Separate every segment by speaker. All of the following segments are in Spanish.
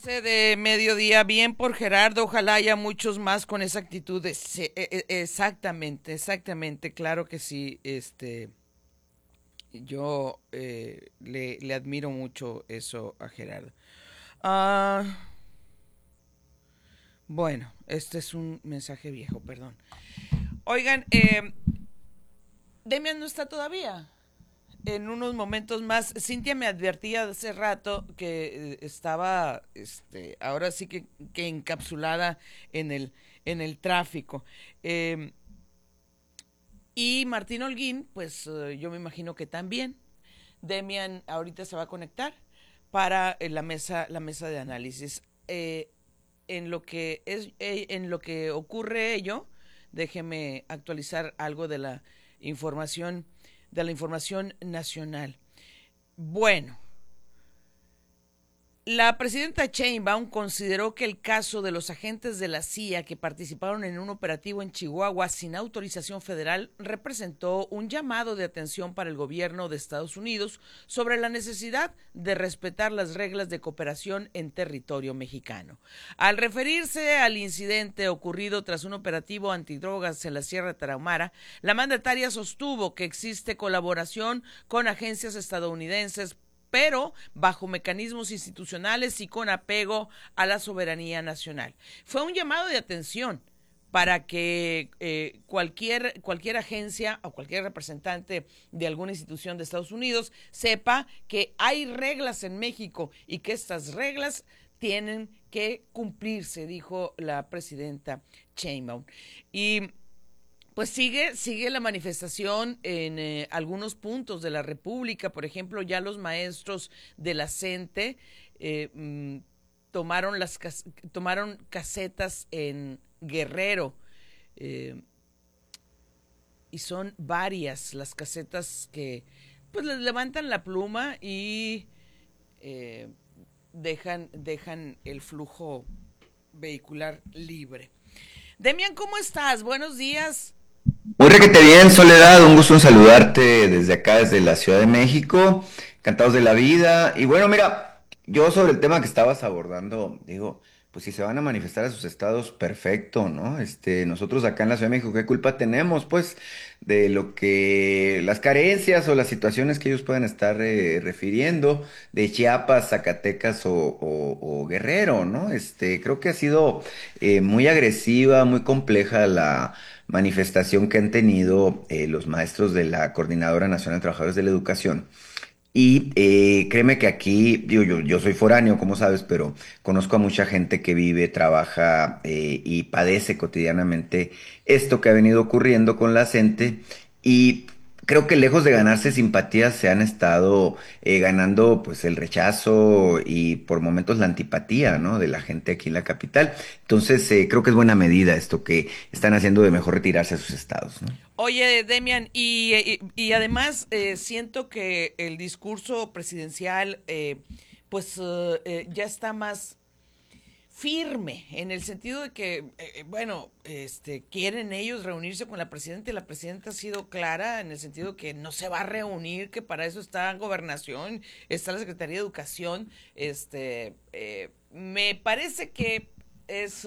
Speaker 1: De mediodía, bien por Gerardo, ojalá haya muchos más con esa actitud exactamente, exactamente, claro que sí, yo le admiro mucho eso a Gerardo. Ah, bueno, este es un mensaje viejo, perdón. Oigan, Demian no está todavía. En unos momentos más, Cintia me advertía hace rato que estaba, ahora sí que encapsulada en el tráfico. Eh, y Martín Holguín, pues yo me imagino que también. Demian ahorita se va a conectar para la mesa de análisis. En lo que ocurre ello, déjeme actualizar algo información, de la información nacional. Bueno, la presidenta Sheinbaum consideró que el caso de los agentes de la CIA que participaron en un operativo en Chihuahua sin autorización federal representó un llamado de atención para el gobierno de Estados Unidos sobre la necesidad de respetar las reglas de cooperación en territorio mexicano. Al referirse al incidente ocurrido tras un operativo antidrogas en la Sierra Tarahumara, la mandataria sostuvo que existe colaboración con agencias estadounidenses, pero bajo mecanismos institucionales y con apego a la soberanía nacional. Fue un llamado de atención para que cualquier agencia o cualquier representante de alguna institución de Estados Unidos sepa que hay reglas en México y que estas reglas tienen que cumplirse, dijo la presidenta Sheinbaum. Y pues sigue la manifestación en algunos puntos de la República. Por ejemplo, ya los maestros de la CENTE eh, mm, tomaron casetas en Guerrero, eh, y son varias las casetas que pues les levantan la pluma y eh, dejan el flujo vehicular libre. Demian, ¿cómo estás? Buenos días.
Speaker 2: Muy requete bien, Soledad, un gusto en saludarte desde acá, desde la Ciudad de México, encantados de la vida. Y bueno, mira, yo sobre el tema que estabas abordando, digo, pues si se van a manifestar a sus estados, perfecto, ¿no? Nosotros acá en la Ciudad de México, ¿qué culpa tenemos, pues, de lo que, las carencias o las situaciones que ellos puedan estar refiriendo de Chiapas, Zacatecas o Guerrero, ¿no? Creo que ha sido muy agresiva, muy compleja la manifestación que han tenido los maestros de la Coordinadora Nacional de Trabajadores de la Educación. Y créeme que aquí, digo, yo soy foráneo, como sabes, pero conozco a mucha gente que vive, trabaja y padece cotidianamente esto que ha venido ocurriendo con la gente. Y creo que lejos de ganarse simpatías, se han estado ganando pues el rechazo y por momentos la antipatía, ¿no? De la gente aquí en la capital. Entonces, creo que es buena medida esto que están haciendo de mejor retirarse a sus estados, ¿no?
Speaker 1: Oye, Demian, y además siento que el discurso presidencial pues ya está más firme en el sentido de que, bueno, quieren ellos reunirse con la presidenta y la presidenta ha sido clara en el sentido que no se va a reunir, que para eso está Gobernación, está la Secretaría de Educación, me parece que es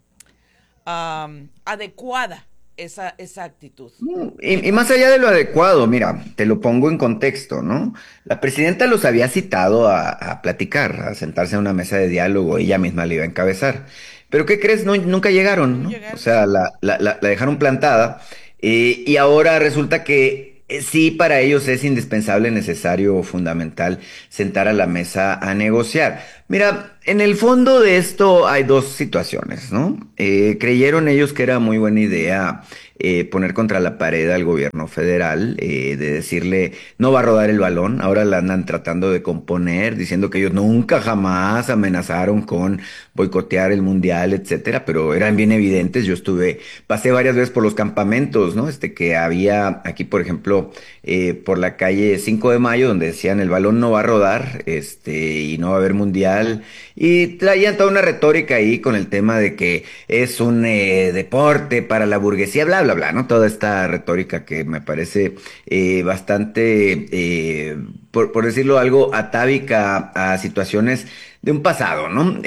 Speaker 1: adecuada esa actitud.
Speaker 2: Y más allá de lo adecuado, mira, te lo pongo en contexto, ¿no? La presidenta los había citado a platicar, a sentarse a una mesa de diálogo, ella misma le iba a encabezar. Pero ¿qué crees? No, nunca llegaron,
Speaker 1: No
Speaker 2: ¿no? O
Speaker 1: llegaron.
Speaker 2: sea, la dejaron plantada y ahora resulta que sí, para ellos es indispensable, necesario o fundamental sentar a la mesa a negociar. Mira, en el fondo de esto hay dos situaciones, ¿no? Creyeron ellos que era muy buena idea poner contra la pared al gobierno federal, de decirle, no va a rodar el balón, ahora la andan tratando de componer, diciendo que ellos nunca jamás amenazaron con boicotear el mundial, etcétera, pero eran bien evidentes, pasé varias veces por los campamentos, ¿no? Que había aquí, por ejemplo, por la calle 5 de Mayo, donde decían el balón no va a rodar, y no va a haber mundial, y traían toda una retórica ahí con el tema de que es un deporte para la burguesía, bla, bla, bla, ¿no? Toda esta retórica que me parece bastante, por decirlo algo, atávica a situaciones de un pasado, ¿no?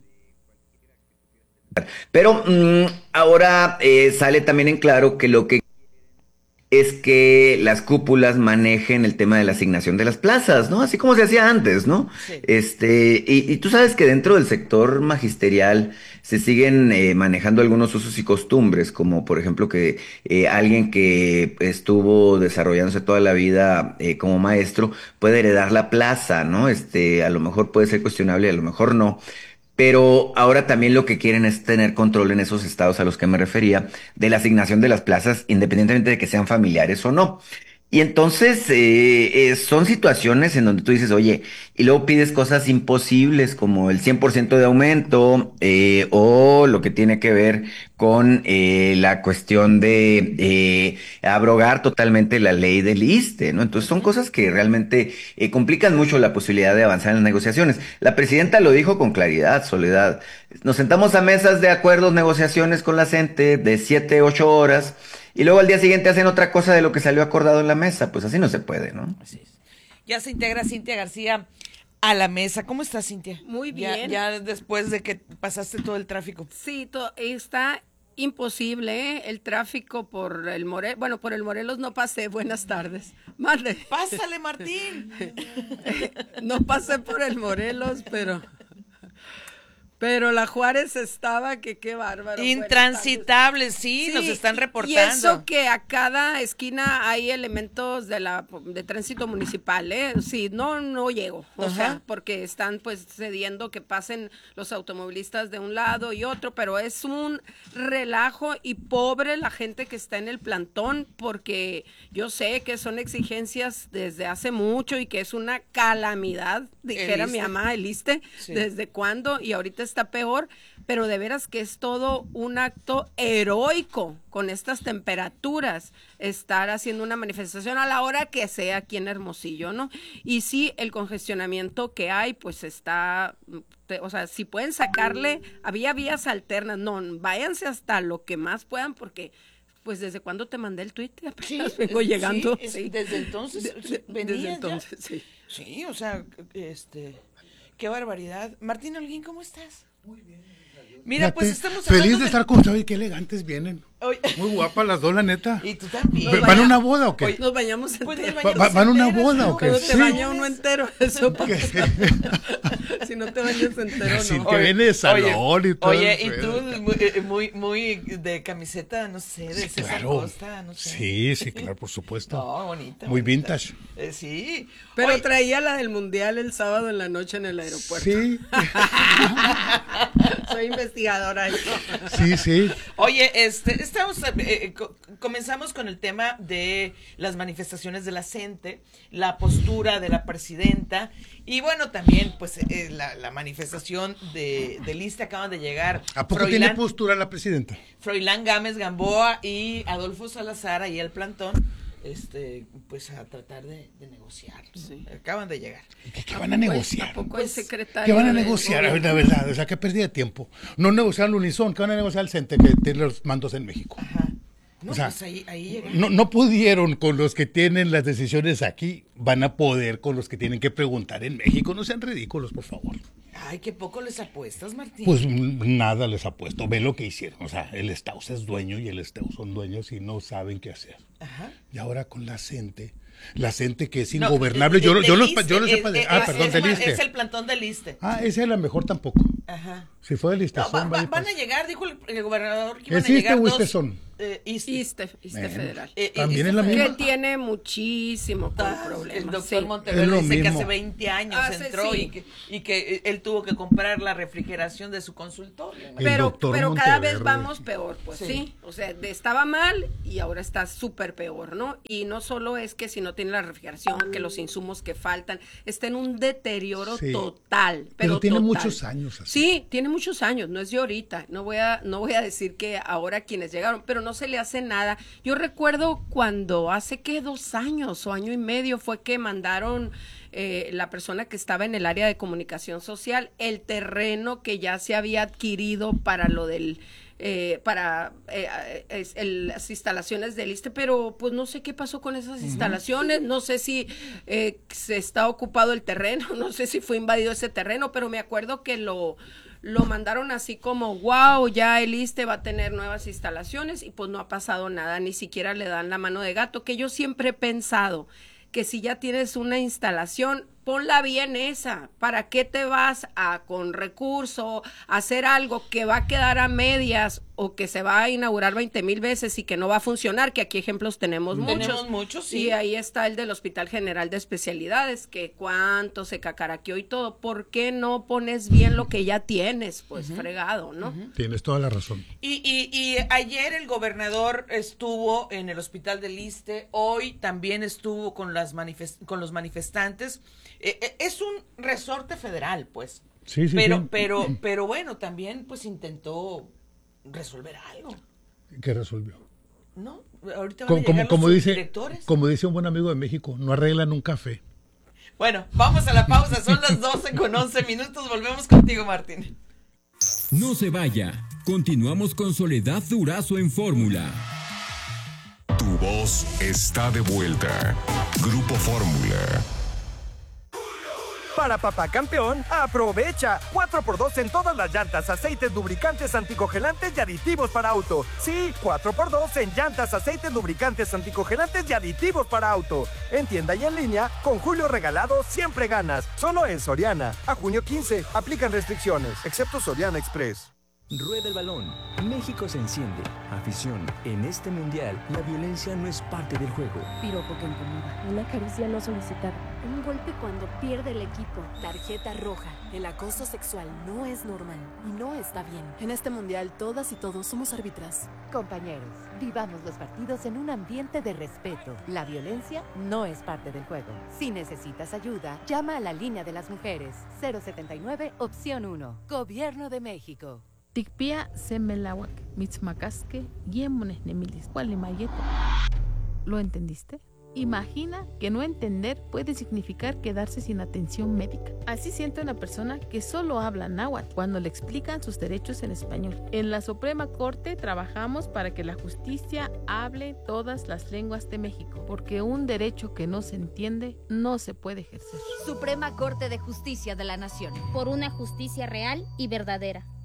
Speaker 2: Pero ahora sale también en claro que lo que es que las cúpulas manejen el tema de la asignación de las plazas, ¿no? Así como se hacía antes, ¿no?
Speaker 1: Sí.
Speaker 2: Y tú sabes que dentro del sector magisterial se siguen manejando algunos usos y costumbres, como por ejemplo que alguien que estuvo desarrollándose toda la vida como maestro puede heredar la plaza, ¿no? A lo mejor puede ser cuestionable, a lo mejor no. Pero ahora también lo que quieren es tener control en esos estados a los que me refería, de la asignación de las plazas, independientemente de que sean familiares o no. Y entonces son situaciones en donde tú dices, oye, y luego pides cosas imposibles como el 100% de aumento o lo que tiene que ver con la cuestión de abrogar totalmente la ley del ISSSTE, ¿no? Entonces son cosas que realmente complican mucho la posibilidad de avanzar en las negociaciones. La presidenta lo dijo con claridad, Soledad. Nos sentamos a mesas de acuerdos, negociaciones con la gente de 7, 8 horas. Y luego al día siguiente hacen otra cosa de lo que salió acordado en la mesa. Pues así no se puede, ¿no?
Speaker 1: Así es. Ya se integra Cintia García a la mesa. ¿Cómo estás, Cintia?
Speaker 3: Muy bien.
Speaker 1: Ya después de que pasaste todo el tráfico.
Speaker 3: Sí, está imposible, ¿eh? El tráfico por el Morelos. Bueno, por el Morelos no pasé. Buenas tardes. Mande.
Speaker 1: Pásale, Martín.
Speaker 3: No pasé por el Morelos, pero la Juárez estaba, que qué bárbaro.
Speaker 1: Intransitable, sí, nos están reportando.
Speaker 3: Y eso que a cada esquina hay elementos de tránsito municipal, ¿eh? Sí, no llego, o sea, porque están pues cediendo que pasen los automovilistas de un lado y otro, pero es un relajo y pobre la gente que está en el plantón, porque yo sé que son exigencias desde hace mucho y que es una calamidad, dijera mi mamá, el ISSSTE, sí. ¿Desde cuándo? Y ahorita está peor, pero de veras que es todo un acto heroico con estas temperaturas, estar haciendo una manifestación a la hora que sea aquí en Hermosillo, ¿no? Y sí, el congestionamiento que hay, pues está, o sea, si pueden sacarle, había vías alternas, no, váyanse hasta lo que más puedan, porque pues desde cuándo te mandé el tweet, apenas vengo llegando.
Speaker 1: Sí, desde entonces venía
Speaker 3: desde entonces, sí.
Speaker 1: Sí, o sea, qué barbaridad. Martín Holguín, ¿cómo estás?
Speaker 4: Muy bien.
Speaker 1: Mira, pues estamos
Speaker 4: feliz de estar con ustedes, qué elegantes vienen. Oye. Muy guapas las dos, la neta.
Speaker 1: Y tú también.
Speaker 4: ¿Van a una boda o qué?
Speaker 3: Nos bañamos enteros.
Speaker 4: ¿Van a una boda o qué?
Speaker 3: Pero te baña uno entero, eso pasa. Si no te bañas entero,
Speaker 4: si
Speaker 3: no.
Speaker 4: te viene de salón y todo.
Speaker 1: Oye, y tú muy de camiseta, no sé, de César Costa, no sé.
Speaker 4: Sí, claro, por supuesto.
Speaker 1: No, bonita.
Speaker 4: Muy vintage.
Speaker 1: Sí.
Speaker 3: Pero traía la del Mundial el sábado en la noche en el aeropuerto.
Speaker 4: Sí.
Speaker 3: Soy investigadora.
Speaker 4: Sí.
Speaker 1: Oye, comenzamos con el tema de las manifestaciones de la gente, la postura de la presidenta y bueno, también pues la manifestación del ISSSTE. Acaban de llegar.
Speaker 4: ¿A poco tiene postura la presidenta?
Speaker 1: Froilán Gámez Gamboa y Adolfo Salazar ahí al plantón. Pues a tratar de negociar. Sí. Acaban de llegar.
Speaker 4: ¿Qué van a negociar?
Speaker 3: El secretario
Speaker 4: ¿Qué van a negociar? La verdad, o sea, qué pérdida de tiempo. No negociar al Unison, ¿qué van a negociar al CENTE que tiene los mandos en México?
Speaker 1: Ajá. No,
Speaker 4: o sea,
Speaker 1: pues ahí llegaron.
Speaker 4: No pudieron con los que tienen las decisiones aquí, van a poder con los que tienen que preguntar en México. No sean ridículos, por favor.
Speaker 1: Ay, qué poco les apuestas, Martín.
Speaker 4: Pues nada les apuesto. Ve lo que hicieron. O sea, el Estaus es dueño y el Estaus son dueños y no saben qué hacer.
Speaker 1: Ajá.
Speaker 4: Y ahora con la gente que es ingobernable. Yo no sé perdón, del ISSSTE.
Speaker 1: Es el plantón del ISSSTE.
Speaker 4: Ese a lo mejor tampoco.
Speaker 1: Ajá.
Speaker 4: Si fue del ISSSTE.
Speaker 1: No, van a llegar, dijo el gobernador que iban a
Speaker 4: ¿Es
Speaker 1: llegar
Speaker 4: ISSSTE o
Speaker 1: dos.
Speaker 4: ISSSTE son?
Speaker 3: ISSSTE federal.
Speaker 4: También es la misma.
Speaker 3: Que tiene muchísimo problemas.
Speaker 1: El doctor Monterrey dice que hace 20 años entró
Speaker 3: sí.
Speaker 1: y que él tuvo que comprar la refrigeración de su consultorio.
Speaker 3: Pero cada vez vamos peor, pues sí. O sea, estaba mal y ahora está súper peor, ¿no? Y no solo es que si no tiene la refrigeración, que los insumos que faltan, está en un deterioro total. Pero
Speaker 4: tiene
Speaker 3: total.
Speaker 4: Muchos años así.
Speaker 3: Sí, tiene muchos años, no es de ahorita. No voy a decir que ahora quienes llegaron, pero no se le hace nada. Yo recuerdo cuando hace 2 años o año y medio fue que mandaron la persona que estaba en el área de comunicación social, el terreno que ya se había adquirido para lo del las instalaciones del ISSSTE, pero pues no sé qué pasó con esas instalaciones, no sé si se está ocupado el terreno, no sé si fue invadido ese terreno, pero me acuerdo que lo mandaron así como, wow, ya el ISSSTE va a tener nuevas instalaciones y pues no ha pasado nada, ni siquiera le dan la mano de gato, que yo siempre he pensado que si ya tienes una instalación, ponla bien esa. ¿Para qué te vas con recurso a hacer algo que va a quedar a medias o que se va a inaugurar 20,000 veces y que no va a funcionar? Que aquí ejemplos tenemos muchos.
Speaker 1: Tenemos muchos, sí.
Speaker 3: Y ahí está el del Hospital General de Especialidades, que cuánto se cacaraqueó y todo. ¿Por qué no pones bien lo que ya tienes? Pues fregado, ¿no?
Speaker 4: Tienes toda la razón.
Speaker 1: Y ayer el gobernador estuvo en el hospital del ISSSTE, hoy también estuvo con los manifestantes. Es un resorte federal, pues.
Speaker 4: Sí,
Speaker 1: pero bueno, también pues intentó resolver algo.
Speaker 4: ¿Qué resolvió?
Speaker 1: No, ahorita van a llegar los subdirectores.
Speaker 4: Como dice un buen amigo de México, no arreglan un café.
Speaker 1: Bueno, vamos a la pausa, son las 12:11, volvemos contigo, Martín.
Speaker 5: No se vaya, continuamos con Soledad Durazo en Fórmula.
Speaker 6: Tu voz está de vuelta. Grupo Fórmula.
Speaker 7: Para Papá Campeón, aprovecha 4x2 en todas las llantas, aceites, lubricantes, anticongelantes y aditivos para auto. Sí, 4x2 en llantas, aceites, lubricantes, anticongelantes y aditivos para auto. En tienda y en línea, con Julio Regalado siempre ganas. Solo en Soriana. A junio 15, aplican restricciones, excepto Soriana Express.
Speaker 8: Rueda el balón. México se enciende. Afición. En este mundial, la violencia no es parte del juego.
Speaker 9: Piropo que incomoda. Una caricia no solicitada. Un golpe cuando pierde el equipo.
Speaker 10: Tarjeta roja. El acoso sexual no es normal y no está bien. En este mundial, todas y todos somos árbitras.
Speaker 9: Compañeros, vivamos los partidos en un ambiente de respeto. La violencia no es parte del juego. Si necesitas ayuda, llama a la línea de las mujeres. 079, opción 1. Gobierno de México.
Speaker 11: Tikpia semelawak, mitzmacasque, yemones nemilis, cualimayeto. ¿Lo entendiste? Imagina que no entender puede significar quedarse sin atención médica. Así siente una persona que solo habla náhuatl cuando le explican sus derechos en español. En la Suprema Corte trabajamos para que la justicia hable todas las lenguas de México, porque un derecho que no se entiende no se puede ejercer.
Speaker 12: Suprema Corte de Justicia de la Nación.
Speaker 13: Por una justicia real y verdadera.